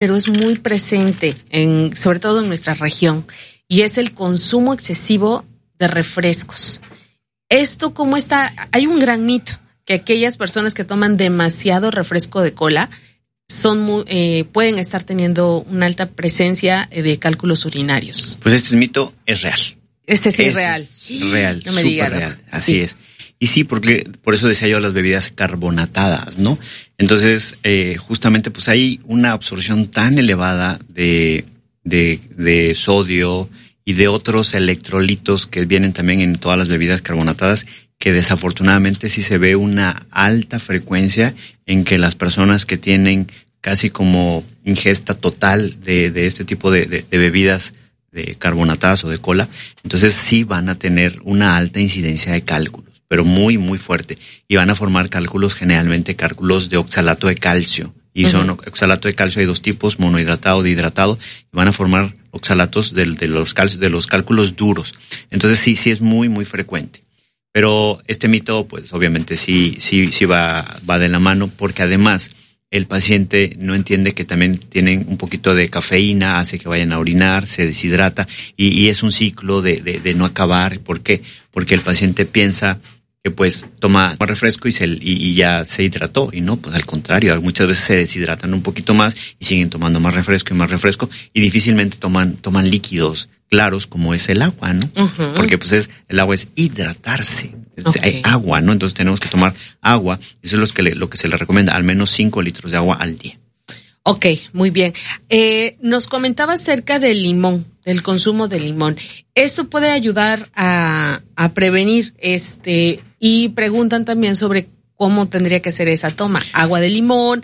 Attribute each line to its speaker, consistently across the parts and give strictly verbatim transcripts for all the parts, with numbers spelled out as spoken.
Speaker 1: pero es muy presente, en, sobre todo en nuestra región, y es el consumo excesivo de refrescos. Esto, ¿cómo está? Hay un gran mito, que aquellas personas que toman demasiado refresco de cola son muy, eh, pueden estar teniendo una alta presencia de cálculos urinarios.
Speaker 2: Pues este mito es real.
Speaker 1: Este sí
Speaker 2: este
Speaker 1: es real.
Speaker 2: Es real,
Speaker 1: no me
Speaker 2: súper
Speaker 1: diga,
Speaker 2: real.
Speaker 1: Doctor.
Speaker 2: Así
Speaker 1: sí.
Speaker 2: es. Y sí, porque por eso decía yo las bebidas carbonatadas, ¿no? Entonces, eh, justamente, pues hay una absorción tan elevada de, de, de sodio y de otros electrolitos que vienen también en todas las bebidas carbonatadas, que desafortunadamente sí se ve una alta frecuencia en que las personas que tienen casi como ingesta total de, de este tipo de, de, de bebidas de carbonatadas o de cola, entonces sí van a tener una alta incidencia de cálculos, pero muy, muy fuerte. Y van a formar cálculos, generalmente cálculos de oxalato de calcio. Y uh-huh. son oxalato de calcio, hay dos tipos, monohidratado, dihidratado, y van a formar oxalatos de, de los calcios, de los cálculos duros. Entonces sí, sí es muy, muy frecuente. Pero este mito, pues obviamente sí, sí, sí va, va de la mano, porque además el paciente no entiende que también tienen un poquito de cafeína, hace que vayan a orinar, se deshidrata, y, y es un ciclo de, de, de no acabar. ¿Por qué? Porque el paciente piensa que pues toma refresco y, se, y, y ya se hidrató, y no, pues al contrario, muchas veces se deshidratan un poquito más y siguen tomando más refresco y más refresco, y difícilmente toman, toman líquidos claros como es el agua, ¿no? Uh-huh. Porque pues es, el agua es hidratarse, es, okay. hay agua, ¿no? Entonces tenemos que tomar agua, eso es lo que, le, lo que se le recomienda, al menos cinco litros de agua al día.
Speaker 1: Ok, muy bien. Eh, nos comentaba acerca del limón, del consumo de limón. ¿Esto puede ayudar a, a prevenir este? Y preguntan también sobre cómo tendría que ser esa toma. Agua de limón,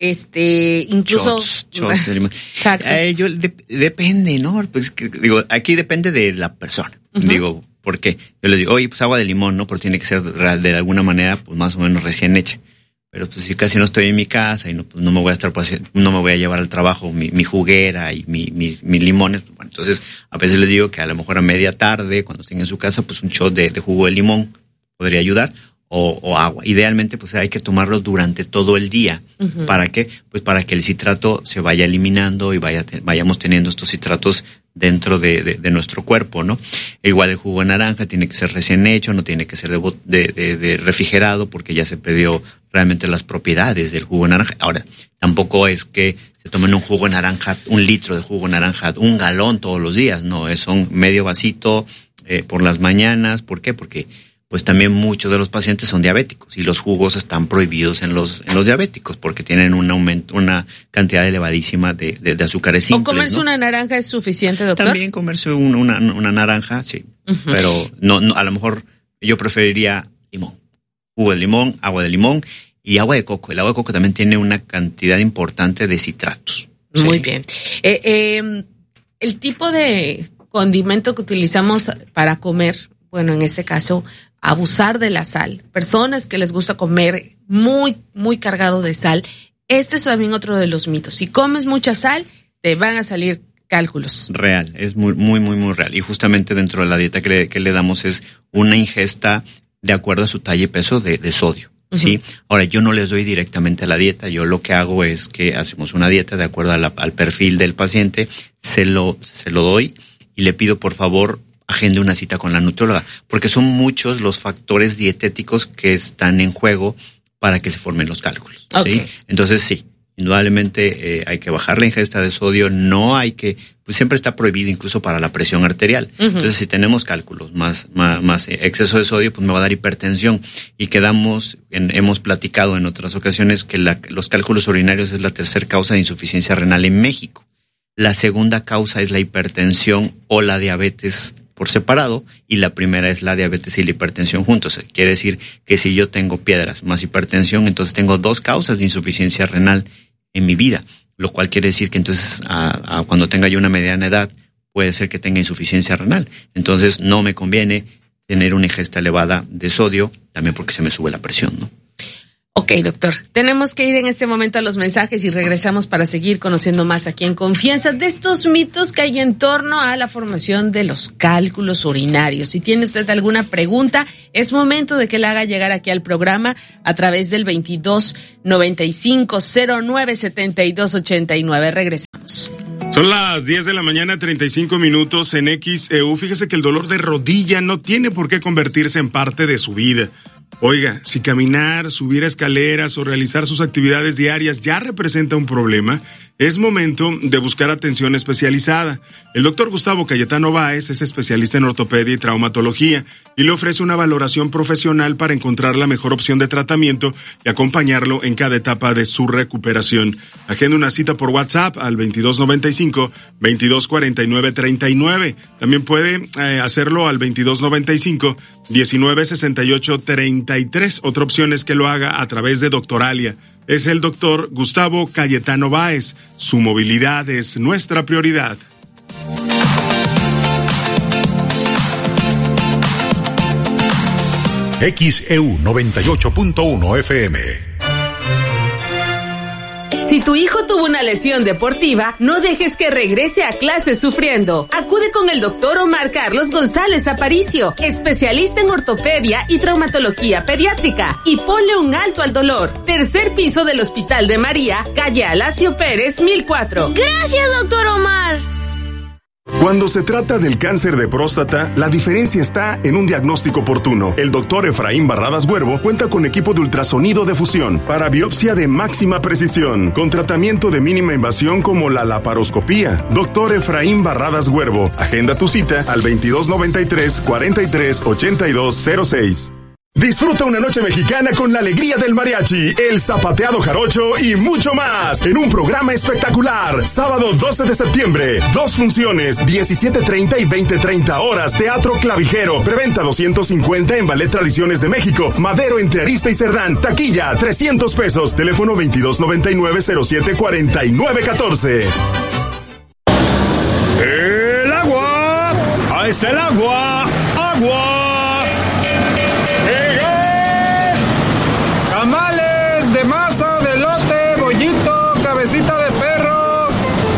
Speaker 1: este, incluso...
Speaker 2: Shots, shots de limón.
Speaker 1: Exacto.
Speaker 2: Eh, yo, de, depende, ¿no? Pues, que, digo, aquí depende de la persona. Uh-huh. Digo, ¿por qué? Yo les digo, oye, pues agua de limón, ¿no? Pero tiene que ser de alguna manera, pues más o menos recién hecha. Pero pues si casi no estoy en mi casa y no, pues, no me voy a estar, no me voy a llevar al trabajo mi, mi juguera y mi, mis, mis limones, pues, bueno, entonces a veces les digo que a lo mejor a media tarde, cuando estén en su casa, pues un shot de, de jugo de limón podría ayudar, o, o agua. Idealmente pues hay que tomarlo durante todo el día. Uh-huh. ¿Para qué? Pues para que el citrato se vaya eliminando y vaya te, vayamos teniendo estos citratos dentro de, de, de nuestro cuerpo, ¿no? Igual el jugo de naranja tiene que ser recién hecho, no tiene que ser de, de, de, de refrigerado, porque ya se perdió realmente las propiedades del jugo de naranja. Ahora, tampoco es que se tomen un jugo de naranja, un litro de jugo de naranja, un galón todos los días, no, es un medio vasito eh, por las mañanas. ¿Por qué? Porque pues también muchos de los pacientes son diabéticos y los jugos están prohibidos en los en los diabéticos porque tienen un aumento, una cantidad elevadísima de, de, de azúcares simples.
Speaker 1: ¿O comerse, ¿no?, una naranja es suficiente, doctor?
Speaker 2: También comerse un, una, una naranja, sí, uh-huh. pero no, no, a lo mejor yo preferiría limón, jugo de limón, agua de limón y agua de coco. El agua de coco también tiene una cantidad importante de citratos.
Speaker 1: Muy
Speaker 2: ¿sí?
Speaker 1: bien. Eh, eh, el tipo de condimento que utilizamos para comer, bueno, en este caso, abusar de la sal. Personas que les gusta comer muy, muy cargado de sal. Este es también otro de los mitos. Si comes mucha sal, te van a salir cálculos.
Speaker 2: Real, es muy, muy, muy, muy real. Y justamente dentro de la dieta que le, que le damos es una ingesta de acuerdo a su talla y peso de, de sodio. Uh-huh. ¿Sí? Ahora, yo no les doy directamente a la dieta. Yo lo que hago es que hacemos una dieta de acuerdo a la, al perfil del paciente. Se lo, se lo doy y le pido, por favor, agende una cita con la nutrióloga, porque son muchos los factores dietéticos que están en juego para que se formen los cálculos.
Speaker 1: Okay.
Speaker 2: ¿Sí? Entonces, sí, indudablemente eh, hay que bajar la ingesta de sodio, no hay que, pues siempre está prohibido incluso para la presión arterial. Uh-huh. Entonces, si tenemos cálculos más, más, más exceso de sodio, pues me va a dar hipertensión. Y quedamos, en, hemos platicado en otras ocasiones que la, los cálculos urinarios es la tercera causa de insuficiencia renal en México. La segunda causa es la hipertensión o la diabetes por separado, y la primera es la diabetes y la hipertensión juntos. Quiere decir que si yo tengo piedras más hipertensión, entonces tengo dos causas de insuficiencia renal en mi vida, lo cual quiere decir que entonces a, a cuando tenga yo una mediana edad puede ser que tenga insuficiencia renal. Entonces no me conviene tener una ingesta elevada de sodio, también porque se me sube la presión, ¿no?
Speaker 1: Ok, doctor. Tenemos que ir en este momento a los mensajes y regresamos para seguir conociendo más aquí en Confianza de estos mitos que hay en torno a la formación de los cálculos urinarios. Si tiene usted alguna pregunta, es momento de que la haga llegar aquí al programa a través del veintidós noventa y cinco cero nueve setenta y dos ochenta y nueve. Regresamos.
Speaker 3: Son las diez de la mañana, treinta y cinco minutos en X E U. Fíjese que el dolor de rodilla no tiene por qué convertirse en parte de su vida. Oiga, si caminar, subir escaleras o realizar sus actividades diarias ya representa un problema, es momento de buscar atención especializada. El doctor Gustavo Cayetano Báez es especialista en ortopedia y traumatología y le ofrece una valoración profesional para encontrar la mejor opción de tratamiento y acompañarlo en cada etapa de su recuperación. Agenda una cita por WhatsApp al veintidós noventa y cinco, veintidós cuarenta y nueve treinta y nueve. También puede eh, hacerlo al veintidós noventa y cinco, diecinueve sesenta y ocho treinta y tres. Otra opción es que lo haga a través de Doctoralia. Es el doctor Gustavo Cayetano Báez. Su movilidad es nuestra prioridad.
Speaker 4: X E U noventa y ocho punto uno F M.
Speaker 1: Si tu hijo tuvo una lesión deportiva, no dejes que regrese a clases sufriendo. Acude con el doctor Omar Carlos González Aparicio, especialista en ortopedia y traumatología pediátrica, y ponle un alto al dolor. Tercer piso del Hospital de María, calle Alacio Pérez, mil cuatro.
Speaker 5: Gracias, doctor Omar.
Speaker 6: Cuando se trata del cáncer de próstata, la diferencia está en un diagnóstico oportuno. El doctor Efraín Barradas Huervo cuenta con equipo de ultrasonido de fusión para biopsia de máxima precisión, con tratamiento de mínima invasión como la laparoscopía. Doctor Efraín Barradas Huervo, agenda tu cita al veintidós noventa y tres, cuarenta y tres, ochenta y dos cero seis. Disfruta una noche mexicana con la alegría del mariachi, el zapateado jarocho y mucho más en un programa espectacular. Sábado doce de septiembre, dos funciones, diecisiete treinta y veinte treinta horas, Teatro Clavijero, preventa doscientos cincuenta en Ballet Tradiciones de México, Madero entre Arista y Cerdán, taquilla trescientos pesos, teléfono veintidós noventa y nueve, cero siete cuarenta y nueve catorce.
Speaker 7: ¡El agua! ¡Ahí está el agua! ¡Agua!
Speaker 8: Tamales de masa, de elote, bollito, cabecita de perro.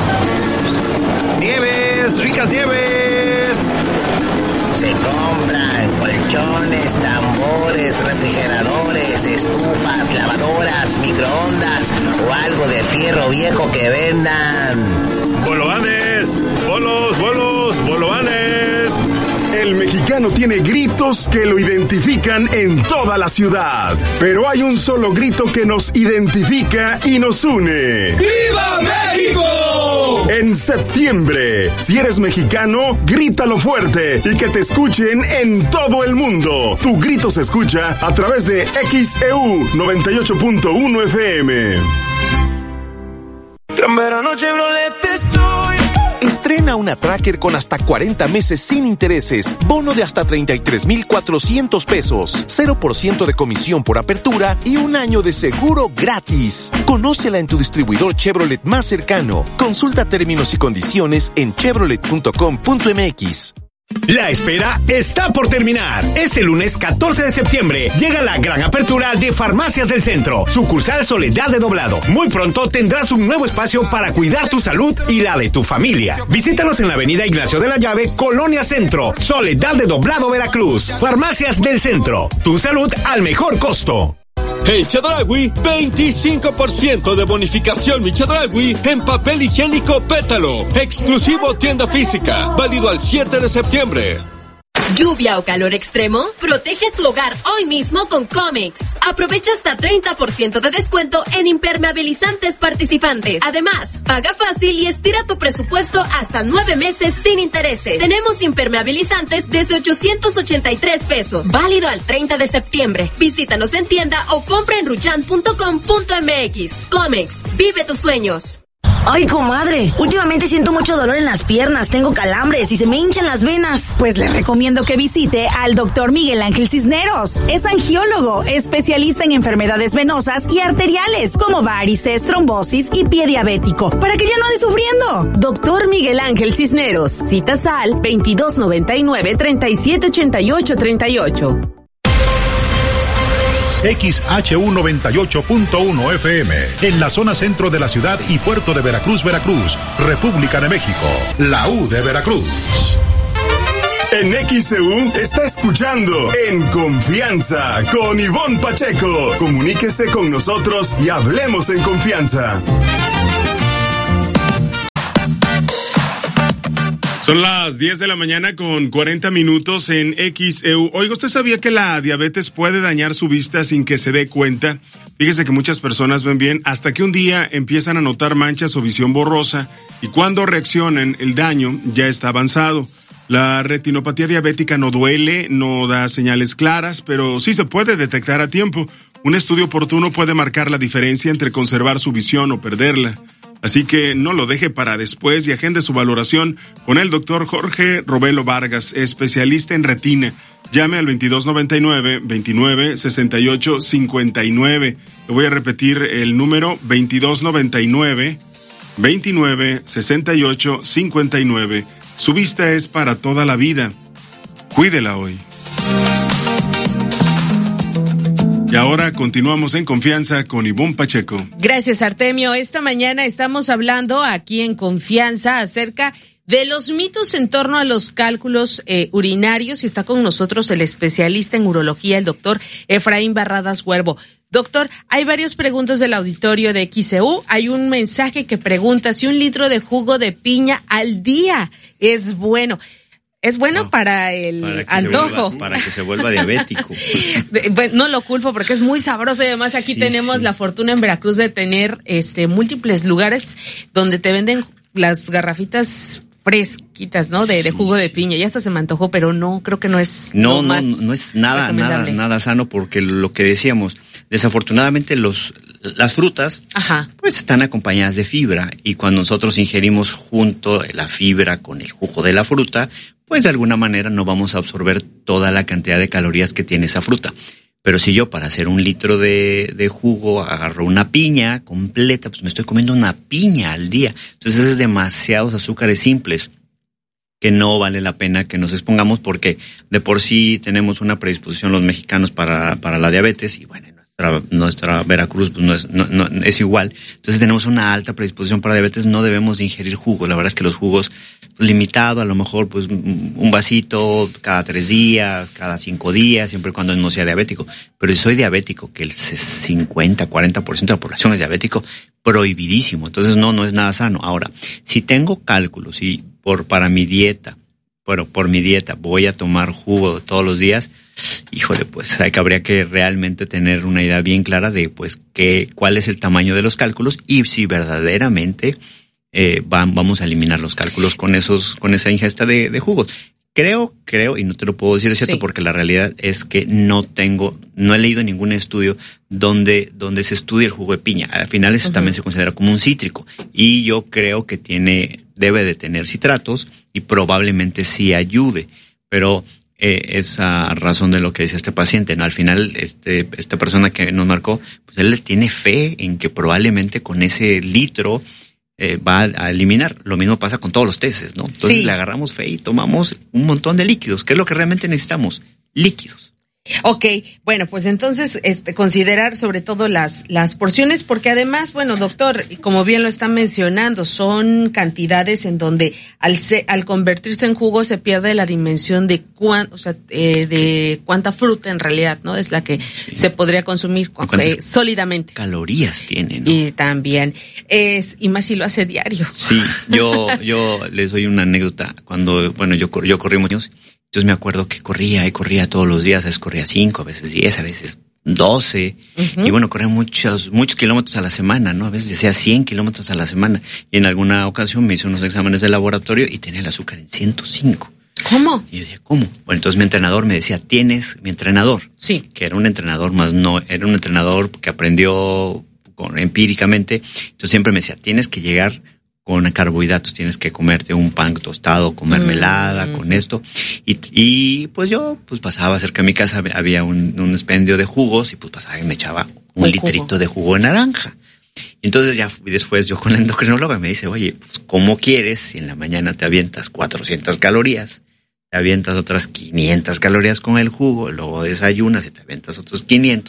Speaker 9: Nieves, ricas nieves. Se compran colchones, tambores, refrigeradores, estufas, lavadoras, microondas o algo de fierro viejo que vendan.
Speaker 7: ¡Bolovanes! ¡Bolos, bolos, bolovanes!
Speaker 6: El mexicano tiene gritos que lo identifican en toda la ciudad, pero hay un solo grito que nos identifica y nos une.
Speaker 7: ¡Viva México!
Speaker 6: En septiembre, si eres mexicano, grítalo fuerte y que te escuchen en todo el mundo. Tu grito se escucha a través de X E U noventa y ocho punto uno F M.
Speaker 10: Gran verano Chevrolet estoy. Estrena una Tracker con hasta cuarenta meses sin intereses, bono de hasta treinta y tres mil cuatrocientos pesos, cero por ciento de comisión por apertura y un año de seguro gratis. Conócela en tu distribuidor Chevrolet más cercano. Consulta términos y condiciones en chevrolet punto com punto m x.
Speaker 7: La espera está por terminar. Este lunes catorce de septiembre llega la gran apertura de Farmacias del Centro, sucursal Soledad de Doblado. Muy pronto tendrás un nuevo espacio para cuidar tu salud y la de tu familia. Visítanos en la avenida Ignacio de la Llave, Colonia Centro, Soledad de Doblado, Veracruz. Farmacias del Centro, tu salud al mejor costo.
Speaker 11: En Chedraui, veinticinco por ciento de bonificación mi Chedraui en papel higiénico Pétalo. Exclusivo tienda física. Válido al siete de septiembre.
Speaker 12: ¿Lluvia o calor extremo? Protege tu hogar hoy mismo con Comex. Aprovecha hasta treinta por ciento de descuento en impermeabilizantes participantes. Además, paga fácil y estira tu presupuesto hasta nueve meses sin intereses. Tenemos impermeabilizantes desde ochocientos ochenta y tres pesos. Válido al treinta de septiembre. Visítanos en tienda o compra en ruyan punto com punto m x. Comex, vive tus sueños.
Speaker 13: Ay, comadre, últimamente siento mucho dolor en las piernas, tengo calambres y se me hinchan las venas.
Speaker 14: Pues le recomiendo que visite al doctor Miguel Ángel Cisneros. Es angiólogo, especialista en enfermedades venosas y arteriales, como varices, trombosis y pie diabético, para que ya no ande sufriendo.
Speaker 1: Doctor Miguel Ángel Cisneros, citas al veintidós noventa y nueve, treinta y siete ochenta y ocho treinta y ocho.
Speaker 4: X H U noventa y ocho punto uno F M, en la zona centro de la ciudad y puerto de Veracruz, Veracruz, República de México, la U de Veracruz.
Speaker 6: En X C U está escuchando En Confianza con Ivonne Pacheco. Comuníquese con nosotros y hablemos en confianza.
Speaker 3: Son las diez de la mañana con cuarenta minutos en X E U. Oiga, ¿usted sabía que la diabetes puede dañar su vista sin que se dé cuenta? Fíjese que muchas personas ven bien hasta que un día empiezan a notar manchas o visión borrosa y cuando reaccionan el daño ya está avanzado. La retinopatía diabética no duele, no da señales claras, pero sí se puede detectar a tiempo. Un estudio oportuno puede marcar la diferencia entre conservar su visión o perderla. Así que no lo deje para después y agende su valoración con el doctor Jorge Robelo Vargas, especialista en retina. Llame al veintidós noventa y nueve, veintinueve, sesenta y ocho, cincuenta y nueve. Le voy a repetir el número veintidós noventa y nueve, veintinueve, sesenta y ocho, cincuenta y nueve. Su vista es para toda la vida. Cuídela hoy. Y ahora continuamos en Confianza con Ivonne Pacheco.
Speaker 1: Gracias, Artemio. Esta mañana estamos hablando aquí en Confianza acerca de los mitos en torno a los cálculos eh, urinarios y está con nosotros el especialista en urología, el doctor Efraín Barradas Huervo. Doctor, hay varias preguntas del auditorio de X E U. Hay un mensaje que pregunta si un litro de jugo de piña al día es bueno. Es bueno no, para el para antojo.
Speaker 2: Vuelva, para que se vuelva diabético.
Speaker 1: Bueno, no lo culpo porque es muy sabroso y además aquí sí, tenemos sí. la fortuna en Veracruz de tener este múltiples lugares donde te venden las garrafitas fresquitas, ¿no? De, de jugo de piña. Ya hasta se me antojó, pero no, creo que no es
Speaker 2: No,
Speaker 1: no,
Speaker 2: más no, no es nada, nada, nada sano porque lo que decíamos, desafortunadamente los las frutas
Speaker 1: Ajá.
Speaker 2: pues están acompañadas de fibra y cuando nosotros ingerimos junto la fibra con el jugo de la fruta, pues de alguna manera no vamos a absorber toda la cantidad de calorías que tiene esa fruta. Pero si yo para hacer un litro de, de jugo agarro una piña completa, pues me estoy comiendo una piña al día. Entonces es demasiados azúcares simples que no vale la pena que nos expongamos porque de por sí tenemos una predisposición los mexicanos para, para la diabetes y bueno, nuestra, nuestra Veracruz pues no es, no, no, es igual. Entonces tenemos una alta predisposición para diabetes, no debemos de ingerir jugo. La verdad es que los jugos limitado, a lo mejor pues un vasito cada tres días, cada cinco días, siempre y cuando no sea diabético. Pero si soy diabético, que el cincuenta, cuarenta por ciento de la población es diabético, prohibidísimo. Entonces no, no es nada sano. Ahora, si tengo cálculos y por para mi dieta, bueno, por mi dieta voy a tomar jugo todos los días, híjole, pues hay que habría que realmente tener una idea bien clara de pues qué, cuál es el tamaño de los cálculos y si verdaderamente Eh, van, vamos a eliminar los cálculos con esos, con esa ingesta de, de jugos. Creo, creo, y no te lo puedo decir, es cierto, sí. porque la realidad es que no tengo, no he leído ningún estudio donde, donde se estudie el jugo de piña. Al final eso uh-huh. también se considera como un cítrico. Y yo creo que tiene, debe de tener citratos y probablemente sí ayude. Pero eh, esa razón de lo que dice este paciente, ¿no? Al final, este, esta persona que nos marcó, pues él tiene fe en que probablemente con ese litro Eh, va a eliminar. Lo mismo pasa con todos los tests, ¿no? Entonces sí. le agarramos fe y tomamos un montón de líquidos, que es lo que realmente necesitamos, líquidos.
Speaker 1: Ok, bueno, pues entonces este, considerar sobre todo las las porciones, porque además, bueno, doctor, como bien lo está mencionando, son cantidades en donde al se, al convertirse en jugo se pierde la dimensión de cuán, o sea, eh, de cuánta fruta en realidad, ¿no? Es la que sí. se podría consumir eh, sólidamente.
Speaker 2: Calorías tiene, ¿no?
Speaker 1: Y también es y más si lo hace diario.
Speaker 2: Sí, yo yo les doy una anécdota cuando, bueno, yo yo corrí muchos años. Entonces me acuerdo que corría y corría todos los días, a veces corría cinco, a veces diez, a veces doce, uh-huh. y bueno, corría muchos, muchos kilómetros a la semana, ¿no? A veces decía cien kilómetros a la semana, y en alguna ocasión me hice unos exámenes de laboratorio y tenía el azúcar en ciento cinco.
Speaker 1: ¿Cómo?
Speaker 2: Y yo decía, ¿cómo? Bueno, entonces mi entrenador me decía, tienes, mi entrenador,
Speaker 1: sí,
Speaker 2: que era un entrenador más, no, era un entrenador que aprendió con, empíricamente, entonces siempre me decía, tienes que llegar con carbohidratos, tienes que comerte un pan tostado, con mermelada, mm. con esto. Y, y pues yo pues pasaba cerca de mi casa, había un, un expendio de jugos y pues pasaba y me echaba un, un litrito jugo. de jugo de naranja. Y entonces ya después yo con la endocrinóloga me dice, oye, pues ¿cómo quieres si en la mañana te avientas cuatrocientas calorías? Te avientas otras quinientas calorías con el jugo, luego desayunas y te avientas otros quinientos,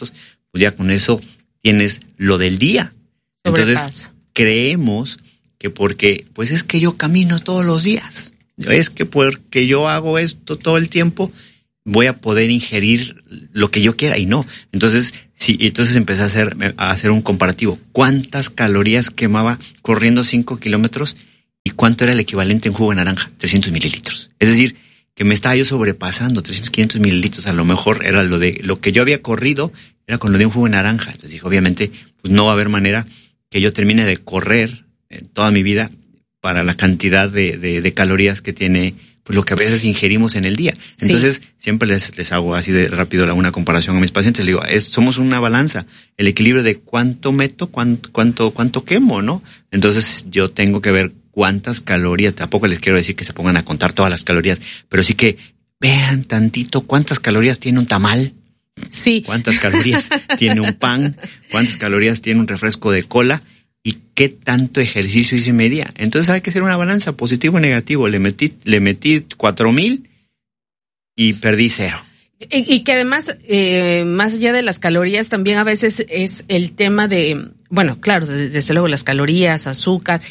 Speaker 2: pues ya con eso tienes lo del día. Entonces,
Speaker 1: Sobrepaso.
Speaker 2: creemos que porque, pues es que yo camino todos los días, es que porque yo hago esto todo el tiempo, voy a poder ingerir lo que yo quiera, y no. Entonces, sí, entonces empecé a hacer, a hacer un comparativo. ¿Cuántas calorías quemaba corriendo cinco kilómetros y cuánto era el equivalente en jugo de naranja? trescientos mililitros. Es decir, que me estaba yo sobrepasando trescientos, quinientos mililitros. A lo mejor era lo de lo que yo había corrido, era con lo de un jugo de naranja. Entonces dije, obviamente, pues no va a haber manera que yo termine de correr en toda mi vida para la cantidad de, de, de calorías que tiene, pues lo que a veces ingerimos en el día. Entonces, sí. siempre les, les hago así de rápido una comparación a mis pacientes. Les digo, es, somos una balanza, el equilibrio de cuánto meto, cuánto, cuánto, cuánto quemo, ¿no? Entonces, yo tengo que ver cuántas calorías, tampoco les quiero decir que se pongan a contar todas las calorías, pero sí que vean tantito cuántas calorías tiene un tamal.
Speaker 1: Sí.
Speaker 2: ¿Cuántas calorías tiene un pan? ¿Cuántas calorías tiene un refresco de cola? ¿Y qué tanto ejercicio hice en mi día? Entonces hay que hacer una balanza, positivo y negativo. Le metí, le metí cuatro mil y perdí cero.
Speaker 1: Y, y que además, eh, más allá de las calorías, también a veces es el tema de, bueno, claro, desde luego las calorías, azúcar,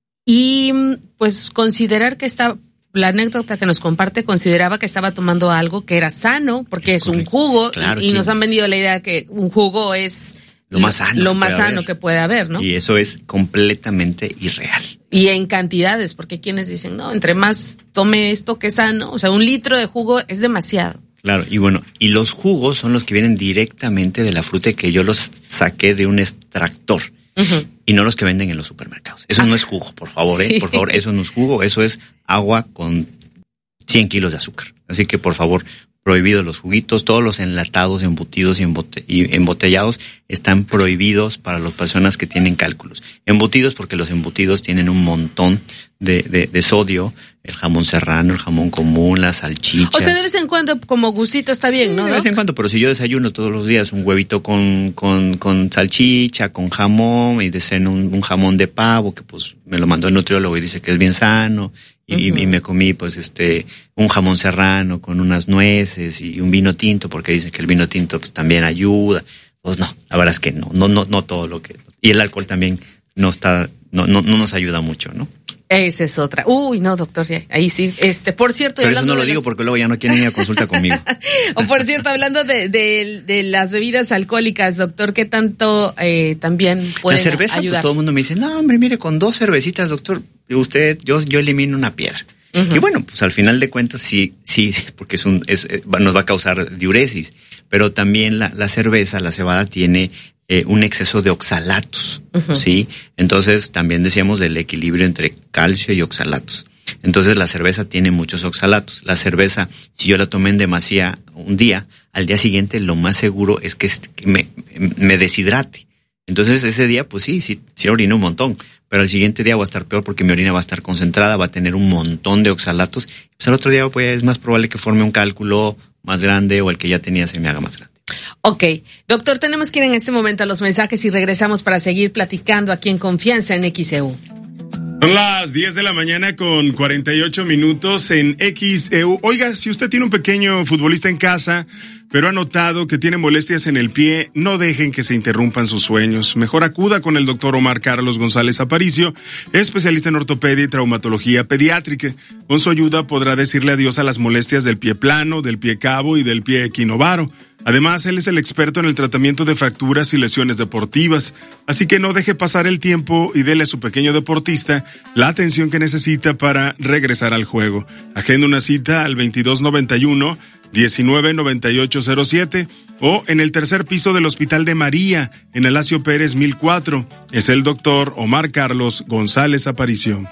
Speaker 1: y pues considerar que está... La anécdota que nos comparte consideraba que estaba tomando algo que era sano, porque es un jugo, claro, y, y nos han vendido la idea que un jugo es
Speaker 2: lo más sano,
Speaker 1: lo más sano que puede haber, ¿no?
Speaker 2: Y eso es completamente irreal.
Speaker 1: Y en cantidades, porque quienes dicen, no, entre más tome esto que es sano, o sea, un litro de jugo es demasiado.
Speaker 2: Claro, y bueno, y los jugos son los que vienen directamente de la fruta, que yo los saqué de un extractor. Uh-huh. Y no los que venden en los supermercados. Eso ah, no es jugo, por favor, sí. eh, por favor, eso no es jugo, eso es agua con cien kilos de azúcar. Así que, por favor, prohibidos los juguitos, todos los enlatados, embutidos y, embote- y embotellados están prohibidos para las personas que tienen cálculos. Embutidos porque los embutidos tienen un montón de, de, de sodio, el jamón serrano, el jamón común, las salchichas.
Speaker 1: O sea, de vez en cuando como gustito está bien, ¿no?
Speaker 2: De vez en cuando, pero si yo desayuno todos los días un huevito con, con, con salchicha, con jamón, y desayuno un, un jamón de pavo, que pues me lo mandó el nutriólogo y dice que es bien sano, y, uh-huh. y, y me comí pues este un jamón serrano con unas nueces y un vino tinto, porque dicen que el vino tinto pues también ayuda. Pues no, la verdad es que no, no, no, no todo lo que... Y el alcohol también no está, no, no, no nos ayuda mucho, ¿no?
Speaker 1: Esa es otra. Uy, no, doctor, ya, ahí sí. Este, por cierto,
Speaker 2: pero eso no lo
Speaker 1: los...
Speaker 2: digo porque luego ya no quieren ir a consulta conmigo.
Speaker 1: O por cierto, hablando de, de, de las bebidas alcohólicas, doctor, ¿qué tanto eh, también pueden
Speaker 2: La cerveza,
Speaker 1: ayudar?
Speaker 2: Pues todo el mundo me dice, no, hombre, mire, con dos cervecitas, doctor, usted, yo, yo elimino una piedra. Uh-huh. Y bueno, pues al final de cuentas sí, sí, porque es un, es, nos va a causar diuresis, pero también la, la cerveza, la cebada tiene eh, un exceso de oxalatos, uh-huh. ¿sí? Entonces también decíamos del equilibrio entre calcio y oxalatos. Entonces la cerveza tiene muchos oxalatos. La cerveza, si yo la tomé en demasía un día, al día siguiente lo más seguro es que me, me deshidrate. Entonces ese día, pues sí, sí, sí orino un montón, pero al siguiente día va a estar peor porque mi orina va a estar concentrada, va a tener un montón de oxalatos. Pues al otro día pues es más probable que forme un cálculo más grande o el que ya tenía se me haga más grande.
Speaker 1: Ok, doctor, tenemos que ir en este momento a los mensajes y regresamos para seguir platicando aquí en Confianza en X E U.
Speaker 3: Son las diez de la mañana con cuarenta y ocho minutos en X E U. Oiga, si usted tiene un pequeño futbolista en casa, pero ha notado que tiene molestias en el pie, no dejen que se interrumpan sus sueños. Mejor acuda con el doctor Omar Carlos González Aparicio, especialista en ortopedia y traumatología pediátrica. Con su ayuda podrá decirle adiós a las molestias del pie plano, del pie cabo y del pie equinovaro. Además, él es el experto en el tratamiento de fracturas y lesiones deportivas, así que no deje pasar el tiempo y dele a su pequeño deportista la atención que necesita para regresar al juego. Agenda una cita al veintidós noventa y uno, diecinueve noventa y ocho cero siete o en el tercer piso del Hospital de María, en Alacio Pérez mil cuatro. Es el doctor Omar Carlos González Aparicio.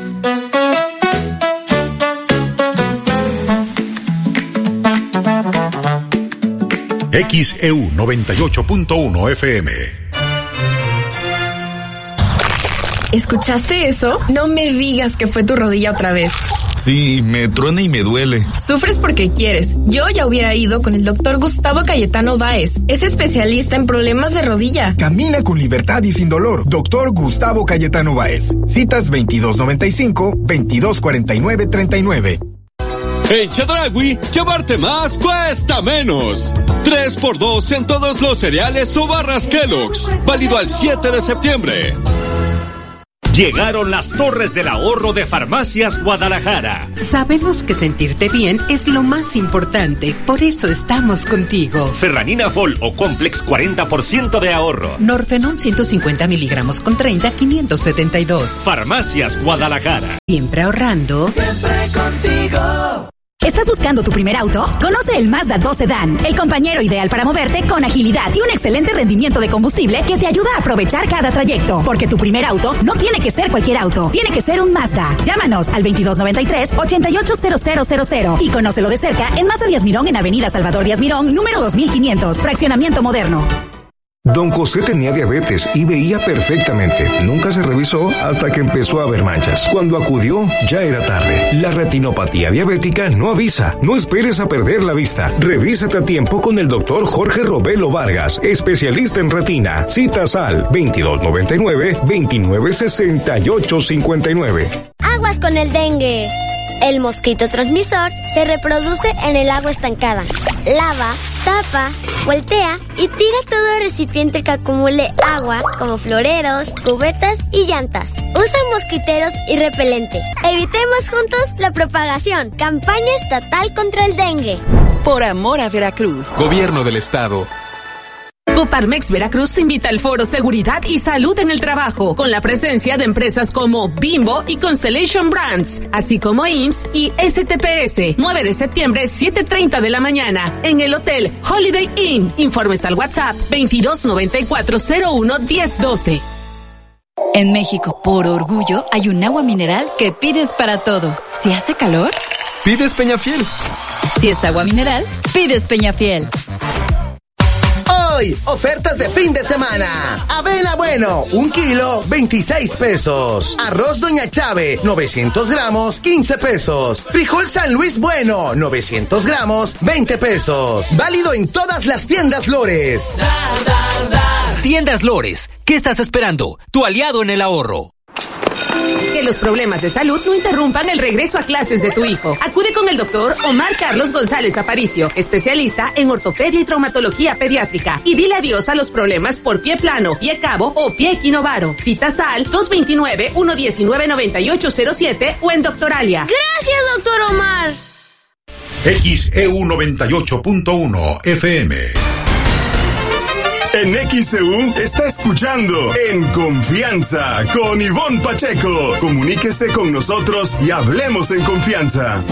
Speaker 4: X E U noventa y ocho punto uno F M.
Speaker 15: ¿Escuchaste eso? No me digas que fue tu rodilla otra vez.
Speaker 16: Sí, me truena y me duele.
Speaker 15: Sufres porque quieres. Yo ya hubiera ido con el doctor Gustavo Cayetano Báez. Es especialista en problemas de rodilla.
Speaker 17: Camina con libertad y sin dolor. Doctor Gustavo Cayetano Báez. Citas veintidós noventa y cinco, veintidós cuarenta y nueve, treinta y nueve.
Speaker 11: En Chedraui, llevarte más cuesta menos. tres por dos en todos los cereales o barras Kellogg's. Válido al siete de septiembre.
Speaker 7: Llegaron las Torres del Ahorro de Farmacias Guadalajara.
Speaker 18: Sabemos que sentirte bien es lo más importante, por eso estamos contigo.
Speaker 7: Ferranina Vol o Complex cuarenta por ciento de ahorro.
Speaker 18: Norfenón ciento cincuenta miligramos con treinta, quinientos setenta y dos.
Speaker 7: Farmacias Guadalajara.
Speaker 18: Siempre ahorrando.
Speaker 19: Siempre contigo.
Speaker 14: ¿Estás buscando tu primer auto? Conoce el Mazda dos Sedan, el compañero ideal para moverte con agilidad y un excelente rendimiento de combustible que te ayuda a aprovechar cada trayecto. Porque tu primer auto no tiene que ser cualquier auto, tiene que ser un Mazda. Llámanos al veintidós noventa y tres, ochenta y ocho cero cero cero cero y conócelo de cerca en Mazda Díaz Mirón en Avenida Salvador Díaz Mirón, número dos mil quinientos, fraccionamiento moderno.
Speaker 17: Don José tenía diabetes y veía perfectamente. Nunca se revisó hasta que empezó a ver manchas. Cuando acudió, ya era tarde. La retinopatía diabética no avisa. No esperes a perder la vista. Revísate a tiempo con el doctor Jorge Robelo Vargas, especialista en retina. Citas al veintidós noventa y nueve, veintinueve sesenta y ocho cincuenta y nueve.
Speaker 5: Aguas con el dengue. El mosquito transmisor se reproduce en el agua estancada. Lava, tapa, voltea y tira todo recipiente que acumule agua, como floreros, cubetas y llantas. Usa mosquiteros y repelente. Evitemos juntos la propagación. Campaña estatal contra el dengue.
Speaker 18: Por amor a Veracruz.
Speaker 20: Gobierno del Estado.
Speaker 21: Coparmex Veracruz te invita al foro Seguridad y Salud en el Trabajo, con la presencia de empresas como Bimbo y Constellation Brands, así como I M S S y S T P S. nueve de septiembre, siete treinta de la mañana, en el Hotel Holiday Inn. Informes al WhatsApp veintidós noventa y cuatro cero uno diez doce.
Speaker 22: En México, por orgullo, hay un agua mineral que pides para todo. Si hace calor,
Speaker 20: pides Peñafiel.
Speaker 22: Si es agua mineral, pides Peñafiel.
Speaker 23: Hoy, ofertas de fin de semana. Avena Bueno, un kilo, veintiséis pesos. Arroz Doña Chave, novecientos gramos, quince pesos. Frijol San Luis Bueno, novecientos gramos, veinte pesos. Válido en todas las tiendas Lores.
Speaker 24: Dar, dar, dar. Tiendas Lores, ¿qué estás esperando? Tu aliado en el ahorro.
Speaker 21: Que los problemas de salud no interrumpan el regreso a clases de tu hijo. Acude con el doctor Omar Carlos González Aparicio, especialista en ortopedia y traumatología pediátrica. Y dile adiós a los problemas por pie plano, pie cabo o pie equinovaro. Citas al dos dos nueve, uno uno nueve, nueve ocho cero siete o en Doctoralia.
Speaker 5: Gracias, doctor Omar.
Speaker 4: X E U noventa y ocho punto uno F M.
Speaker 6: En X E U está escuchando En Confianza con Ivonne Pacheco. Comuníquese con nosotros y hablemos en confianza.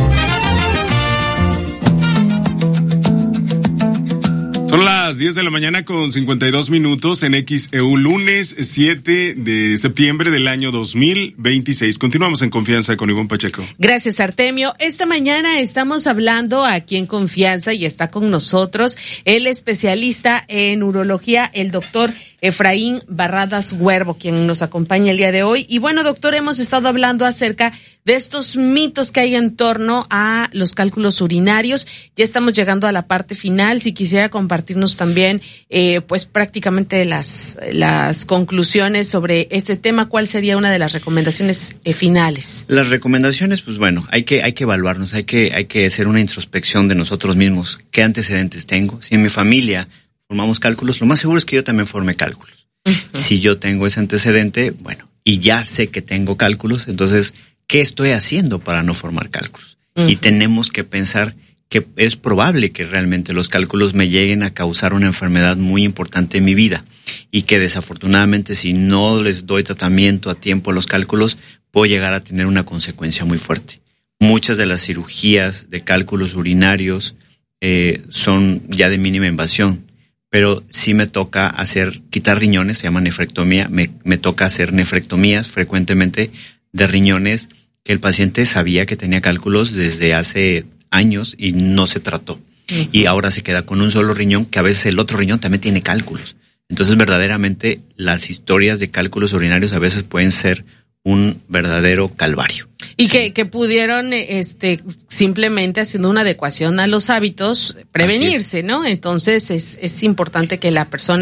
Speaker 3: Son las diez de la mañana con cincuenta y dos minutos en X E U, lunes siete de septiembre del año dos mil veintiséis. Continuamos en Confianza con Ivonne Pacheco.
Speaker 1: Gracias, Artemio. Esta mañana estamos hablando aquí en Confianza y está con nosotros el especialista en urología, el doctor Efraín Barradas Huervo, quien nos acompaña el día de hoy. Y bueno, doctor, hemos estado hablando acerca de estos mitos que hay en torno a los cálculos urinarios. Ya estamos llegando a la parte final. Si quisiera compartirnos también, eh, pues prácticamente las las conclusiones sobre este tema, ¿cuál sería una de las recomendaciones eh, finales?
Speaker 2: Las recomendaciones, pues bueno, hay que hay que evaluarnos, hay que hay que hacer una introspección de nosotros mismos. ¿Qué antecedentes tengo? Si en mi familia formamos cálculos, lo más seguro es que yo también forme cálculos. Uh-huh. Si yo tengo ese antecedente, bueno, y ya sé que tengo cálculos, entonces, ¿qué estoy haciendo para no formar cálculos? Uh-huh. Y tenemos que pensar que es probable que realmente los cálculos me lleguen a causar una enfermedad muy importante en mi vida y que desafortunadamente si no les doy tratamiento a tiempo a los cálculos, puedo llegar a tener una consecuencia muy fuerte. Muchas de las cirugías de cálculos urinarios eh, son ya de mínima invasión, pero sí me toca hacer, quitar riñones, se llama nefrectomía, me, me toca hacer nefrectomías frecuentemente de riñones que el paciente sabía que tenía cálculos desde hace años y no se trató. Uh-huh. Y ahora se queda con un solo riñón, que a veces el otro riñón también tiene cálculos. Entonces, verdaderamente, las historias de cálculos urinarios a veces pueden ser un verdadero calvario.
Speaker 1: Y que, que pudieron, este, simplemente haciendo una adecuación a los hábitos, prevenirse, ¿no? Entonces es, es importante que la persona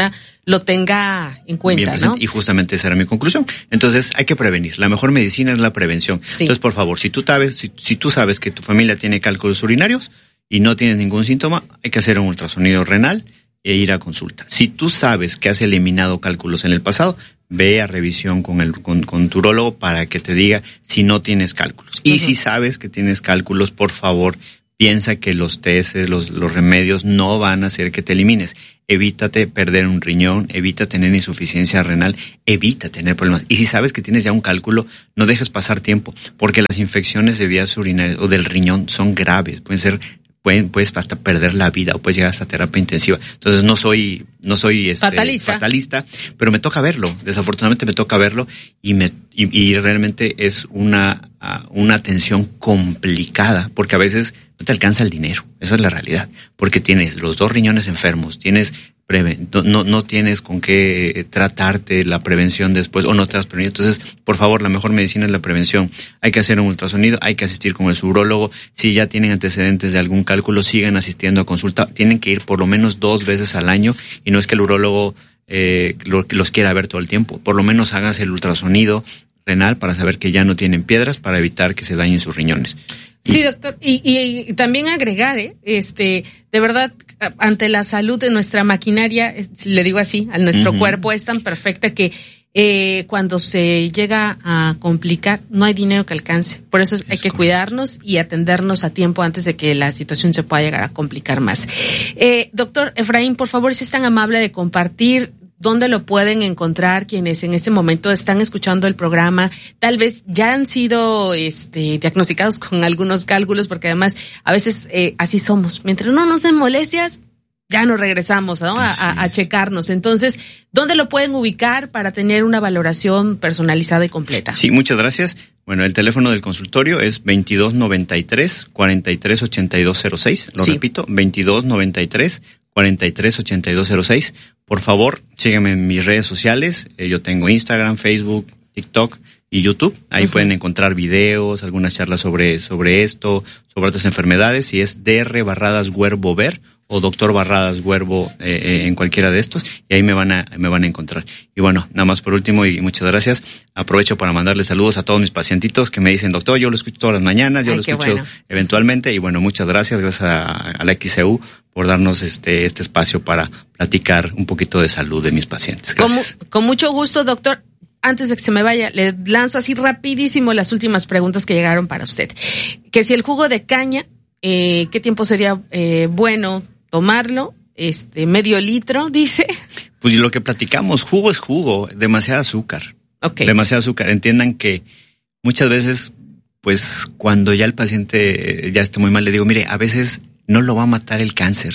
Speaker 1: lo tenga en cuenta,
Speaker 2: Bien,
Speaker 1: ¿no?
Speaker 2: Y justamente esa era mi conclusión. Entonces, hay que prevenir. La mejor medicina es la prevención. Sí. Entonces, por favor, si tú sabes, si, si tú sabes que tu familia tiene cálculos urinarios y no tienes ningún síntoma, hay que hacer un ultrasonido renal e ir a consulta. Si tú sabes que has eliminado cálculos en el pasado, ve a revisión con el con, con tu urólogo para que te diga si no tienes cálculos. Y uh-huh. si sabes que tienes cálculos, por favor, piensa que los testes, los, los remedios no van a hacer que te elimines. Evítate perder un riñón, evita tener insuficiencia renal, evita tener problemas. Y si sabes que tienes ya un cálculo, no dejes pasar tiempo, porque las infecciones de vías urinarias o del riñón son graves, pueden ser Pueden, puedes hasta perder la vida o puedes llegar hasta terapia intensiva. Entonces no soy, no soy este,
Speaker 1: fatalista.
Speaker 2: fatalista, pero me toca verlo. Desafortunadamente me toca verlo y me y, y realmente es una una atención complicada porque a veces no te alcanza el dinero. Esa es la realidad, porque tienes los dos riñones enfermos, tienes Preven, no, no tienes con qué tratarte la prevención después o no te has prevenido. Entonces, por favor, la mejor medicina es la prevención. Hay que hacer un ultrasonido, hay que asistir con el urólogo. Si ya tienen antecedentes de algún cálculo, sigan asistiendo a consulta. Tienen que ir por lo menos dos veces al año y no es que el urólogo eh, los quiera ver todo el tiempo. Por lo menos háganse el ultrasonido renal para saber que ya no tienen piedras para evitar que se dañen sus riñones.
Speaker 1: Sí, doctor, y, y, y también agregar, ¿eh? este, de verdad, ante la salud de nuestra maquinaria, le digo así, a nuestro uh-huh. cuerpo es tan perfecta que eh, cuando se llega a complicar, no hay dinero que alcance. Por eso es hay que correcto. cuidarnos y atendernos a tiempo antes de que la situación se pueda llegar a complicar más. Eh, doctor Efraín, por favor, si es tan amable de compartir dónde lo pueden encontrar quienes en este momento están escuchando el programa, tal vez ya han sido este diagnosticados con algunos cálculos, porque además a veces eh, así somos. Mientras no nos den molestias, ya nos regresamos, ¿no? A, a, a checarnos. Entonces, ¿dónde lo pueden ubicar para tener una valoración personalizada y completa?
Speaker 2: Sí, muchas gracias. Bueno, el teléfono del consultorio es veintidós noventa y tres, cuarenta y tres ochenta y dos cero seis. Lo sí. repito, veintidós noventa y tres, cuarenta y tres ochenta y dos cero seis. Por favor, síganme en mis redes sociales. Eh, yo tengo Instagram, Facebook, TikTok y YouTube. Ahí uh-huh. pueden encontrar videos, algunas charlas sobre, sobre esto, sobre otras enfermedades. Y es D R Barradas Huervo Ver o Doctor Barradas Huervo eh, eh, en cualquiera de estos. Y ahí me van a, me van a encontrar. Y bueno, nada más por último y muchas gracias. Aprovecho para mandarle saludos a todos mis pacientitos que me dicen, doctor, yo lo escucho todas las mañanas, yo Ay, lo escucho bueno. eventualmente. Y bueno, muchas gracias, gracias a, a la X C U por darnos este este espacio para platicar un poquito de salud de mis pacientes. Gracias.
Speaker 1: Con, con mucho gusto, doctor. Antes de que se me vaya, le lanzo así rapidísimo las últimas preguntas que llegaron para usted. Que si el jugo de caña, eh, ¿qué tiempo sería eh, bueno tomarlo? Este, medio litro, dice.
Speaker 2: Pues lo que platicamos, jugo es jugo, demasiado azúcar.
Speaker 1: Okay.
Speaker 2: Demasiado azúcar. Entiendan que muchas veces, pues cuando ya el paciente ya está muy mal, le digo, mire, a veces no lo va a matar el cáncer,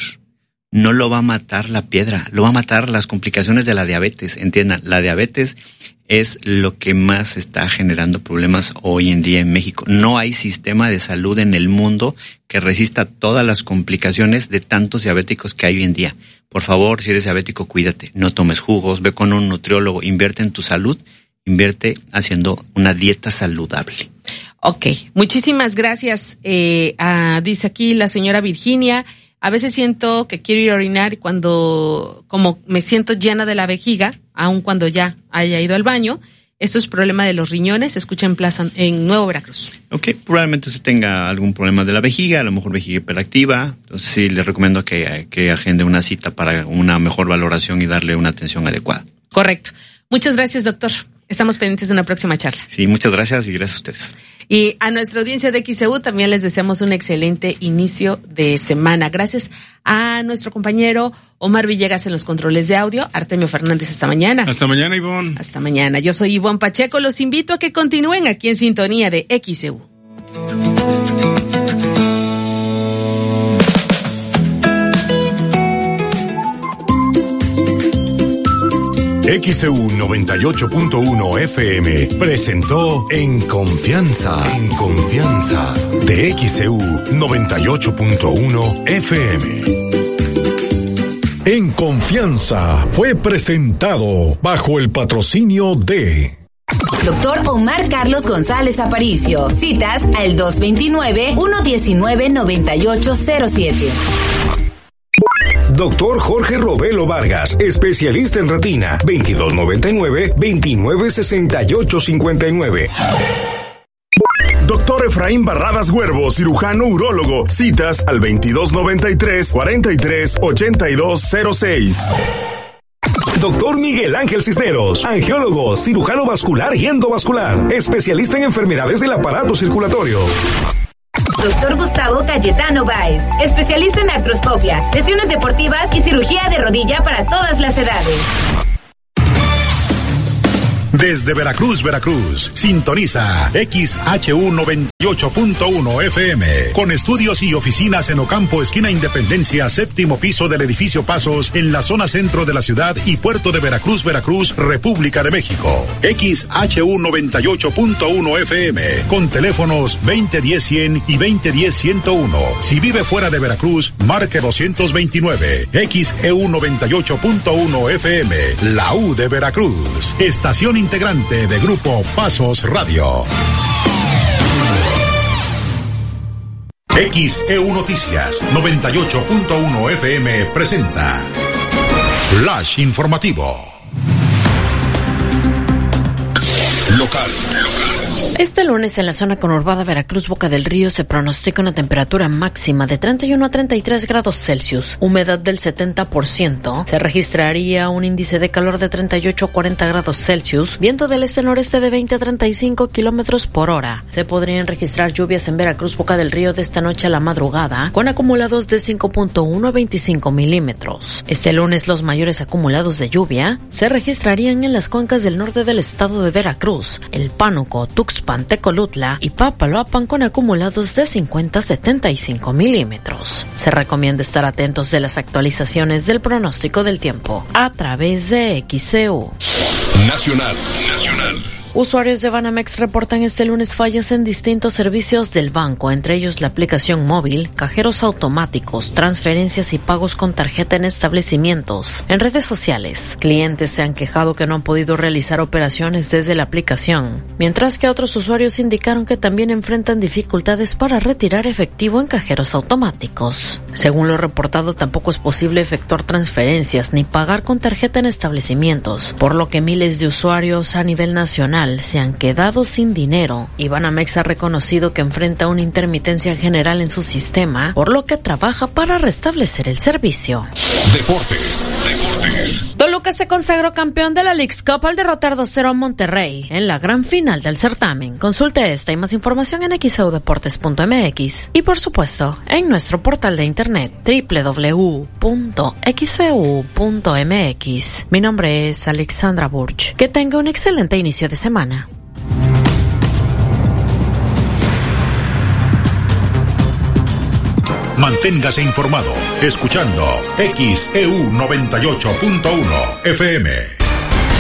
Speaker 2: no lo va a matar la piedra, lo va a matar las complicaciones de la diabetes. Entiendan, la diabetes es lo que más está generando problemas hoy en día en México. No hay sistema de salud en el mundo que resista todas las complicaciones de tantos diabéticos que hay hoy en día. Por favor, si eres diabético, cuídate, no tomes jugos, ve con un nutriólogo, invierte en tu salud, invierte haciendo una dieta saludable.
Speaker 1: Ok, muchísimas gracias. Eh, a, dice aquí la señora Virginia, a veces siento que quiero ir a orinar y cuando, como me siento llena de la vejiga, aun cuando ya haya ido al baño, esto es problema de los riñones, se escucha en Plaza, en Nuevo Veracruz.
Speaker 2: Ok, probablemente se tenga algún problema de la vejiga, a lo mejor vejiga hiperactiva, entonces sí les recomiendo que, que agende una cita para una mejor valoración y darle una atención adecuada.
Speaker 1: Correcto. Muchas gracias, doctor. Estamos pendientes de una próxima charla.
Speaker 2: Sí, muchas gracias y gracias a ustedes.
Speaker 1: Y a nuestra audiencia de X C U también les deseamos un excelente inicio de semana. Gracias a nuestro compañero Omar Villegas en los controles de audio, Artemio Fernández hasta mañana.
Speaker 3: Hasta mañana, Ivonne.
Speaker 1: Hasta mañana. Yo soy Ivonne Pacheco. Los invito a que continúen aquí en sintonía de X C U.
Speaker 4: X C U noventa y ocho punto uno F M presentó En Confianza, En Confianza de X C U noventa y ocho punto uno F M. En Confianza fue presentado bajo el patrocinio de
Speaker 22: Doctor Omar Carlos González Aparicio. Citas al dos dos nueve, uno uno nueve, nueve ocho cero siete.
Speaker 17: Doctor Jorge Robelo Vargas, especialista en retina, veintidós noventa y nueve, veintinueve sesenta y ocho cincuenta y nueve.
Speaker 6: Doctor Efraín Barradas Huervo, cirujano urólogo. Citas al veintidós noventa y tres, cuarenta y tres, ochenta y dos cero seis.
Speaker 17: Doctor Miguel Ángel Cisneros, angiólogo, cirujano vascular y endovascular, especialista en enfermedades del aparato circulatorio.
Speaker 8: Doctor Gustavo Cayetano Báez, especialista en artroscopia, lesiones deportivas y cirugía de rodilla para todas las edades.
Speaker 9: Desde Veracruz, Veracruz, sintoniza X H U noventa y ocho punto uno F M, con estudios y oficinas en Ocampo, esquina Independencia, séptimo piso del edificio Pasos, en la zona centro de la ciudad y puerto de Veracruz, Veracruz, República de México. X H U noventa y ocho punto uno F M, con teléfonos veinte diez cien y veinte diez ciento uno. Si vive fuera de Veracruz, marque doscientos veintinueve. X E U noventa y ocho punto uno F M, la U de Veracruz. Estación integrante de Grupo Pasos Radio. X E U Noticias noventa y ocho punto uno F M presenta Flash Informativo. Local.
Speaker 10: Este lunes en la zona conurbada Veracruz Boca del Río se pronostica una temperatura máxima de treinta y uno a treinta y tres grados Celsius, humedad del setenta por ciento, se registraría un índice de calor de treinta y ocho a cuarenta grados Celsius, viento del este-noreste de veinte a treinta y cinco kilómetros por hora. Se podrían registrar lluvias en Veracruz Boca del Río de esta noche a la madrugada, con acumulados de cinco punto uno a veinticinco milímetros. Este lunes los mayores acumulados de lluvia se registrarían en las cuencas del norte del estado de Veracruz, el Pánuco, Tuxpan, Tecolutla y Papaloapan con acumulados de cincuenta a setenta y cinco milímetros. Se recomienda estar atentos de las actualizaciones del pronóstico del tiempo a través de X E U.
Speaker 9: Nacional. Nacional.
Speaker 10: Usuarios de Banamex reportan este lunes fallas en distintos servicios del banco, entre ellos la aplicación móvil, cajeros automáticos, transferencias y pagos con tarjeta en establecimientos. En redes sociales, clientes se han quejado que no han podido realizar operaciones desde la aplicación, mientras que otros usuarios indicaron que también enfrentan dificultades para retirar efectivo en cajeros automáticos. Según lo reportado, tampoco es posible efectuar transferencias ni pagar con tarjeta en establecimientos, por lo que miles de usuarios a nivel nacional se han quedado sin dinero y Banamex ha reconocido que enfrenta una intermitencia general en su sistema, por lo que trabaja para restablecer el servicio.
Speaker 9: Deportes. Deportes.
Speaker 10: Toluca se consagró campeón de la Leagues Cup al derrotar dos cero a Monterrey en la gran final del certamen. Consulte esta y más información en x e u deportes punto m x y por supuesto en nuestro portal de internet doble u doble u doble u punto x e u punto m x. Mi nombre es Alexandra Burch. Que tenga un excelente inicio de semana.
Speaker 9: Manténgase informado escuchando X E U noventa y ocho punto uno F M.